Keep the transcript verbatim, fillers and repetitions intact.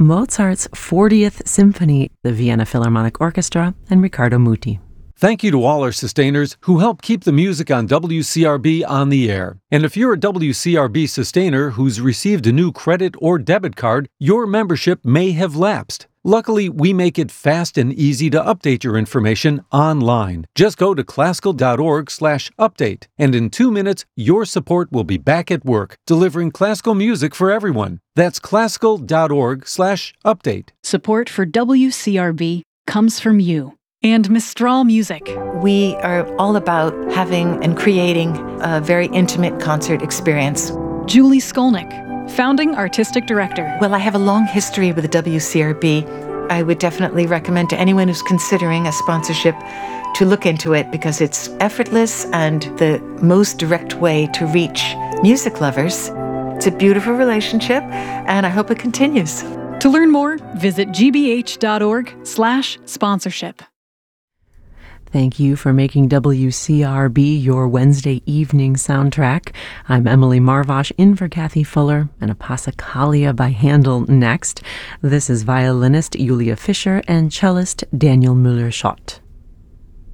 Mozart's fortieth Symphony, the Vienna Philharmonic Orchestra, and Riccardo Muti. Thank you to all our sustainers who help keep the music on W C R B on the air. And if you're a W C R B sustainer who's received a new credit or debit card, your membership may have lapsed. Luckily, we make it fast and easy to update your information online. Just go to classical dot org slash update, and in two minutes, your support will be back at work, delivering classical music for everyone. That's classical dot org slash update. Support for W C R B comes from you and Mistral Music. We are all about having and creating a very intimate concert experience. Julie Skolnick, founding artistic director. Well, I have a long history with the W C R B. I would definitely recommend to anyone who's considering a sponsorship to look into it because it's effortless and the most direct way to reach music lovers. It's a beautiful relationship, and I hope it continues. To learn more, visit gbh.org slash sponsorship. Thank you for making W C R B your Wednesday evening soundtrack. I'm Emily Marvosh in for Kathy Fuller, and a Passacaglia by Handel next. This is violinist Julia Fischer and cellist Daniel Müller-Schott.